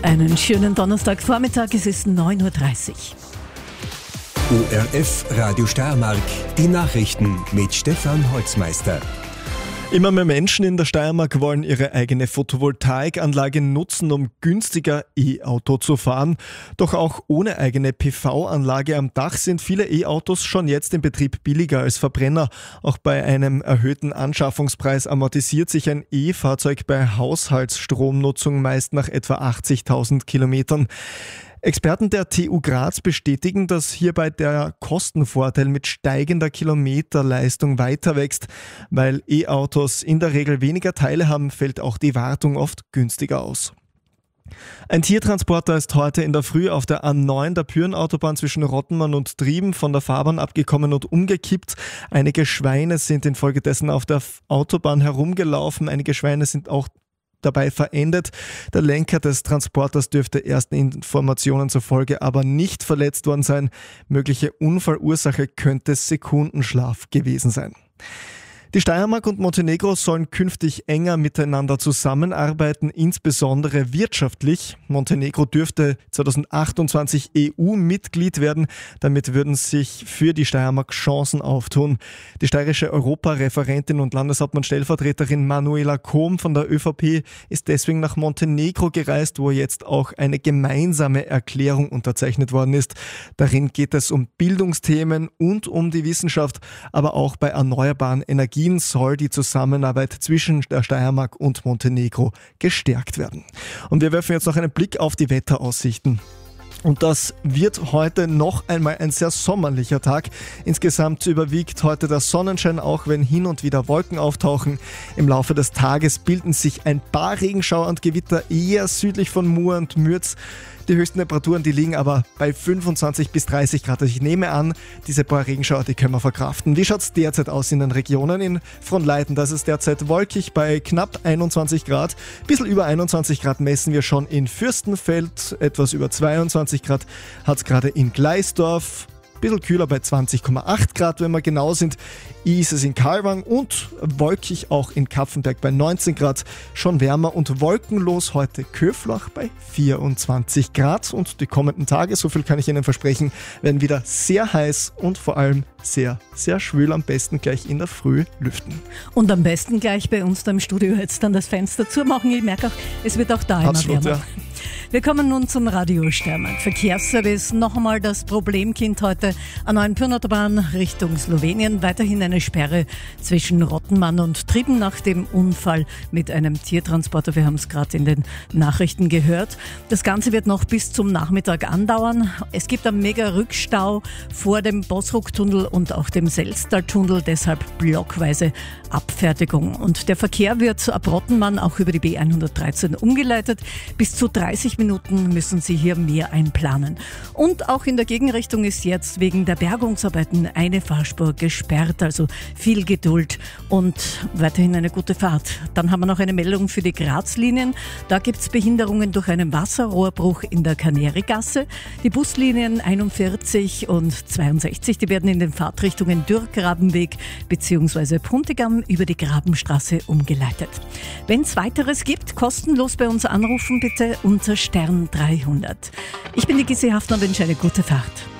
Einen schönen Donnerstagvormittag, es ist 9:30 Uhr. ORF Radio Steiermark, die Nachrichten mit Stefan Holzmeister. Immer mehr Menschen in der Steiermark wollen ihre eigene Photovoltaikanlage nutzen, um günstiger E-Auto zu fahren. Doch auch ohne eigene PV-Anlage am Dach sind viele E-Autos schon jetzt im Betrieb billiger als Verbrenner. Auch bei einem erhöhten Anschaffungspreis amortisiert sich ein E-Fahrzeug bei Haushaltsstromnutzung meist nach etwa 80.000 Kilometern. Experten der TU Graz bestätigen, dass hierbei der Kostenvorteil mit steigender Kilometerleistung weiter wächst. Weil E-Autos in der Regel weniger Teile haben, fällt auch die Wartung oft günstiger aus. Ein Tiertransporter ist heute in der Früh auf der A9 der Pyhrn-Autobahn zwischen Rottenmann und Trieben von der Fahrbahn abgekommen und umgekippt. Einige Schweine sind infolgedessen auf der Autobahn herumgelaufen. Einige Schweine sind auch dabei verendet. Der Lenker des Transporters dürfte ersten Informationen zufolge aber nicht verletzt worden sein. Mögliche Unfallursache könnte Sekundenschlaf gewesen sein. Die Steiermark und Montenegro sollen künftig enger miteinander zusammenarbeiten, insbesondere wirtschaftlich. Montenegro dürfte 2028 EU-Mitglied werden. Damit würden sich für die Steiermark Chancen auftun. Die steirische Europareferentin und Landeshauptmann-Stellvertreterin Manuela Kohm von der ÖVP ist deswegen nach Montenegro gereist, wo jetzt auch eine gemeinsame Erklärung unterzeichnet worden ist. Darin geht es um Bildungsthemen und um die Wissenschaft, aber auch bei erneuerbaren Energien soll die Zusammenarbeit zwischen der Steiermark und Montenegro gestärkt werden. Und wir werfen jetzt noch einen Blick auf die Wetteraussichten. Und das wird heute noch einmal ein sehr sommerlicher Tag. Insgesamt überwiegt heute der Sonnenschein, auch wenn hin und wieder Wolken auftauchen. Im Laufe des Tages bilden sich ein paar Regenschauer und Gewitter eher südlich von Mur und Mürz. Die höchsten Temperaturen, die liegen aber bei 25 bis 30 Grad. Also ich nehme an, diese paar Regenschauer, die können wir verkraften. Wie schaut es derzeit aus in den Regionen? In Frohnleiten, das ist derzeit wolkig bei knapp 21 Grad. Ein bisschen über 21 Grad messen wir schon in Fürstenfeld. Etwas über 22 Grad hat es gerade in Gleisdorf. Bisschen kühler bei 20,8 Grad, wenn wir genau sind, ist es in Kalwang und wolkig auch in Kapfenberg bei 19 Grad. Schon wärmer und wolkenlos heute Köflach bei 24 Grad. Und die kommenden Tage, so viel kann ich Ihnen versprechen, werden wieder sehr heiß und vor allem sehr, sehr schwül. Am besten gleich in der Früh lüften. Und am besten gleich bei uns da im Studio jetzt dann das Fenster zumachen. Ich merke auch, es wird auch da immer wärmer. Ja. Wir kommen nun zum Radio Steiermark. Verkehrsservice, noch einmal das Problemkind heute an der Pyhrn-Autobahn Richtung Slowenien. Weiterhin eine Sperre zwischen Rottenmann und Trieben nach dem Unfall mit einem Tiertransporter. Wir haben es gerade in den Nachrichten gehört. Das Ganze wird noch bis zum Nachmittag andauern. Es gibt einen mega Rückstau vor dem Bosruck-Tunnel und auch dem Selztal-Tunnel, deshalb blockweise Abfertigung. Und der Verkehr wird ab Rottenmann auch über die B113 umgeleitet. Bis zu 30 Minuten müssen Sie hier mehr einplanen. Und auch in der Gegenrichtung ist jetzt wegen der Bergungsarbeiten eine Fahrspur gesperrt, also viel Geduld und weiterhin eine gute Fahrt. Dann haben wir noch eine Meldung für die Graz-Linien. Da gibt es Behinderungen durch einen Wasserrohrbruch in der Kanärigasse. Die Buslinien 41 und 62, die werden in den Fahrtrichtungen Dürrgrabenweg bzw. Puntigam über die Grabenstraße umgeleitet. Wenn es weiteres gibt, kostenlos bei uns anrufen bitte unter Stern 300. Ich bin die Gissi Hafner und wünsche eine gute Fahrt.